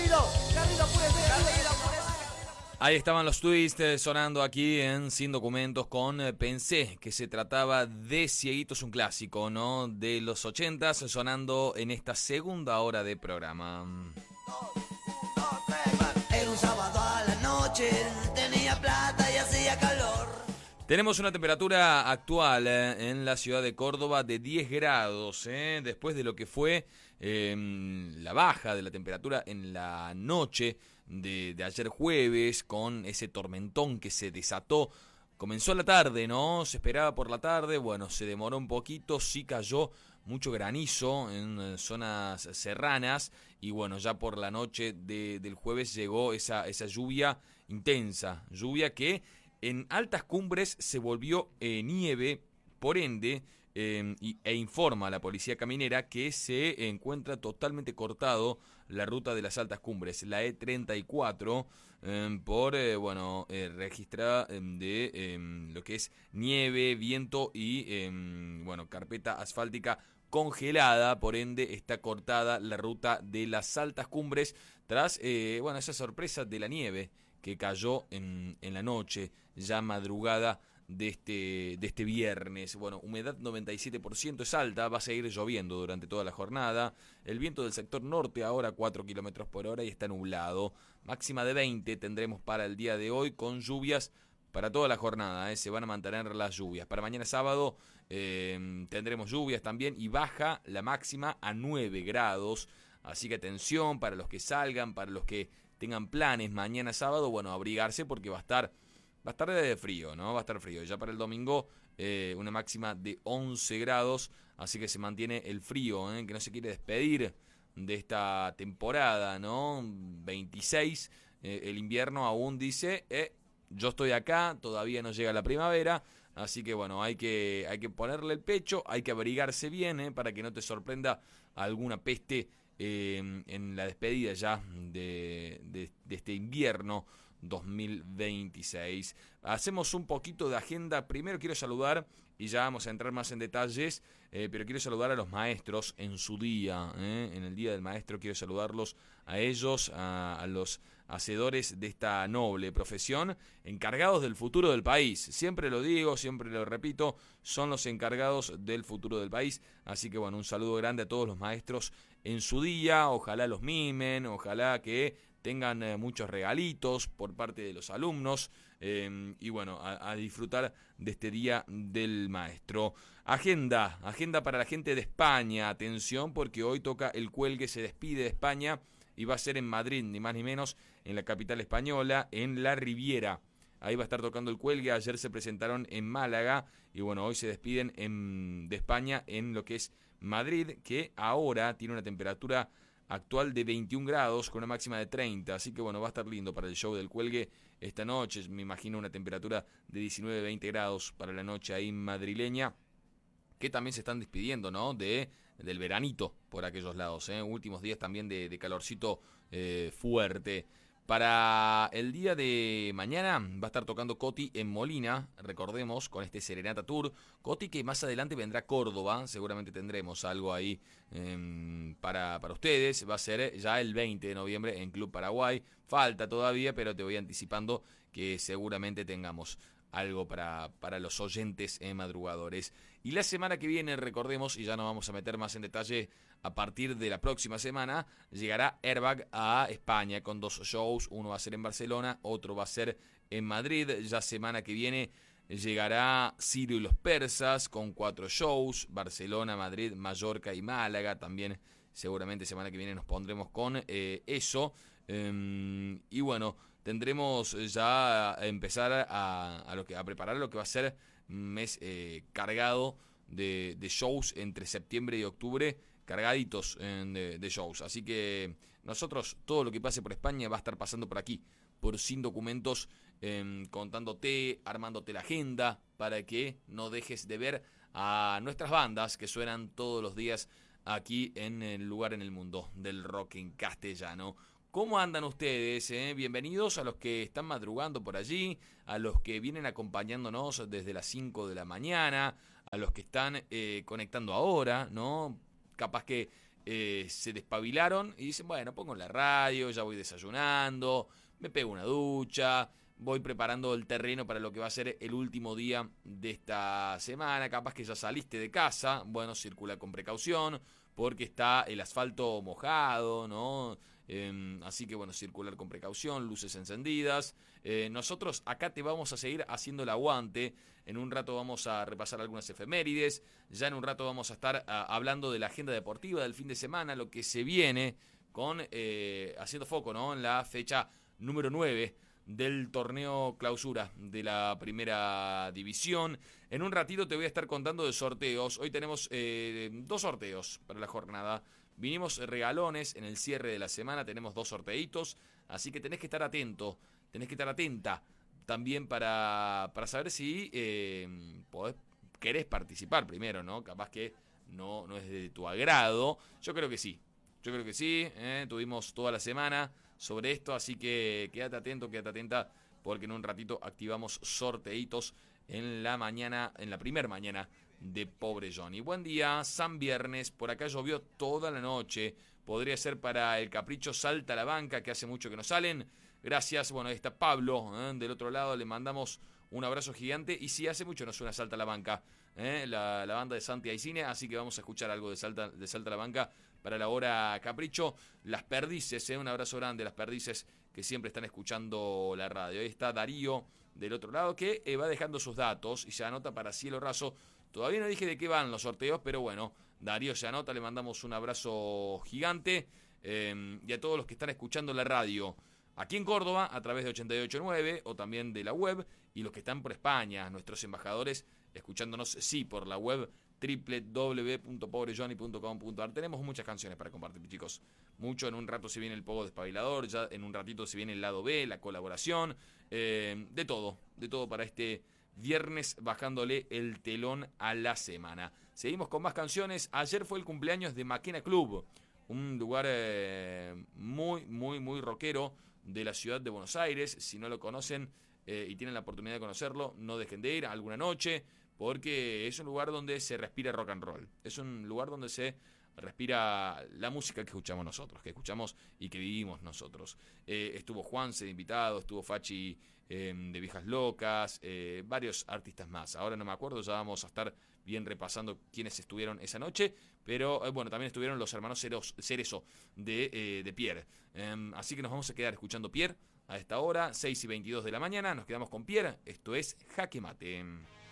Ahí estaban los twists sonando aquí en Sin Documentos con Pensé que se trataba de Cieguitos, un clásico, ¿no? De los 80s, sonando en esta segunda hora de programa. Era un sábado a la noche, tenía plata y hacía calor. Tenemos una temperatura actual en la ciudad de Córdoba de 10 grados, después de lo que fue la baja de la temperatura en la noche de ayer jueves, con ese tormentón que se desató. Comenzó a la tarde, ¿no? Se esperaba por la tarde, bueno, se demoró un poquito, sí cayó mucho granizo en zonas serranas y bueno, ya por la noche del jueves llegó esa lluvia intensa, lluvia que en altas cumbres se volvió nieve, por ende, e informa a la policía caminera que se encuentra totalmente cortado la ruta de las altas cumbres, la E34, por registra de lo que es nieve, viento y carpeta asfáltica congelada, por ende está cortada la ruta de las altas cumbres tras esa sorpresa de la nieve que cayó en la noche, ya madrugada de este viernes. Bueno, humedad 97% es alta, va a seguir lloviendo durante toda la jornada. El viento del sector norte ahora 4 kilómetros por hora y está nublado. Máxima de 20 tendremos para el día de hoy con lluvias para toda la jornada, se van a mantener las lluvias. Para mañana sábado tendremos lluvias también y baja la máxima a 9 grados. Así que atención para los que salgan, para los que tengan planes mañana sábado, bueno, abrigarse porque va a estar de frío, ¿no? Va a estar frío. Ya para el domingo una máxima de 11 grados, así que se mantiene el frío, que no se quiere despedir de esta temporada, ¿no? 26, el invierno aún dice, yo estoy acá, todavía no llega la primavera, así que bueno, hay que ponerle el pecho, hay que abrigarse bien, para que no te sorprenda alguna peste en la despedida ya de este invierno 2026. Hacemos un poquito de agenda. Primero quiero saludar, y ya vamos a entrar más en detalles, pero quiero saludar a los maestros en su día, en el Día del Maestro. Quiero saludarlos a ellos, a los hacedores de esta noble profesión, encargados del futuro del país. Siempre lo digo, siempre lo repito, son los encargados del futuro del país. Así que bueno, un saludo grande a todos los maestros en su día. Ojalá los mimen, ojalá que tengan muchos regalitos por parte de los alumnos y bueno, a disfrutar de este Día del Maestro. Agenda para la gente de España, atención porque hoy toca el cuelgue, se despide de España y va a ser en Madrid, ni más ni menos, en la capital española, en la Riviera. Ahí va a estar tocando el cuelgue. Ayer se presentaron en Málaga y bueno, hoy se despiden de España en lo que es Madrid, que ahora tiene una temperatura actual de 21 grados con una máxima de 30, así que bueno, va a estar lindo para el show del cuelgue esta noche. Me imagino una temperatura de 19-20 grados para la noche ahí madrileña, que también se están despidiendo, ¿no? Del veranito por aquellos lados, últimos días también de calorcito fuerte. Para el día de mañana va a estar tocando Coti en Molina, recordemos, con este Serenata Tour. Coti que más adelante vendrá a Córdoba, seguramente tendremos algo ahí para ustedes. Va a ser ya el 20 de noviembre en Club Paraguay. Falta todavía, pero te voy anticipando que seguramente tengamos algo para los oyentes madrugadores. Y la semana que viene, recordemos, y ya nos vamos a meter más en detalle a partir de la próxima semana, llegará Airbag a España con 2 shows. Uno va a ser en Barcelona, otro va a ser en Madrid. Ya semana que viene llegará Sirio y los Persas con 4 shows, Barcelona, Madrid, Mallorca y Málaga. También seguramente semana que viene nos pondremos con eso. Y bueno, tendremos ya a empezar a preparar lo que va a ser un mes cargado de shows entre septiembre y octubre, cargaditos de shows. Así que nosotros, todo lo que pase por España va a estar pasando por aquí, por Sin Documentos, contándote, armándote la agenda para que no dejes de ver a nuestras bandas que suenan todos los días aquí en el lugar en el mundo del rock en castellano. ¿Cómo andan ustedes? Bienvenidos a los que están madrugando por allí, a los que vienen acompañándonos desde las 5 de la mañana, a los que están conectando ahora, ¿no? Capaz que se despabilaron y dicen, bueno, pongo la radio, ya voy desayunando, me pego una ducha, voy preparando el terreno para lo que va a ser el último día de esta semana. Capaz que ya saliste de casa, bueno, circula con precaución porque está el asfalto mojado, ¿no? Así que bueno, circular con precaución, luces encendidas. Nosotros acá te vamos a seguir haciendo el aguante. En un rato vamos a repasar algunas efemérides. Ya en un rato vamos a estar hablando de la agenda deportiva del fin de semana, lo que se viene con haciendo foco, ¿no? En la fecha número 9 del torneo clausura de la primera división. En un ratito te voy a estar contando de sorteos. Hoy tenemos 2 sorteos para la jornada. Vinimos regalones en el cierre de la semana, tenemos 2 sorteitos, así que tenés que estar atento, tenés que estar atenta también para saber si querés participar primero, ¿no? Capaz que no es de tu agrado. Yo creo que sí, tuvimos toda la semana sobre esto, así que quédate atento, quédate atenta, porque en un ratito activamos sorteitos en la mañana, en la primer mañana de Pobre Johnny. Buen día, San Viernes, por acá llovió toda la noche, podría ser para el capricho Salta a la Banca, que hace mucho que no salen. Gracias, bueno, ahí está Pablo, del otro lado, le mandamos un abrazo gigante, y sí, hace mucho no suena Salta a la Banca, la banda de Santi Aicine, así que vamos a escuchar algo de Salta a la Banca para la hora capricho. Las Perdices, un abrazo grande a las Perdices que siempre están escuchando la radio. Ahí está Darío del otro lado que va dejando sus datos y se anota para Cielo Raso. Todavía no dije de qué van los sorteos, pero bueno, Darío se anota, le mandamos un abrazo gigante, y a todos los que están escuchando la radio aquí en Córdoba a través de 88.9 o también de la web, y los que están por España, nuestros embajadores escuchándonos sí por la web www.pobrejohnny.com.ar. Tenemos muchas canciones para compartir, chicos. Mucho, en un rato se viene el Pogo Despabilador, ya en un ratito se viene el lado B, la colaboración, de todo para este viernes, bajándole el telón a la semana. Seguimos con más canciones. Ayer fue el cumpleaños de Maquena Club, un lugar muy rockero de la ciudad de Buenos Aires. Si no lo conocen y tienen la oportunidad de conocerlo, no dejen de ir alguna noche, porque es un lugar donde se respira rock and roll. Es un lugar donde se respira la música que escuchamos nosotros, que escuchamos y que vivimos nosotros. Estuvo Juanse de invitado, estuvo Fachi de Viejas Locas, varios artistas más. Ahora no me acuerdo, ya vamos a estar bien repasando quiénes estuvieron esa noche, pero bueno, también estuvieron los hermanos Cerezo de Pierre. Así que nos vamos a quedar escuchando Pierre a esta hora, 6:22 de la mañana. Nos quedamos con Pierre. Esto es Jaque Mate.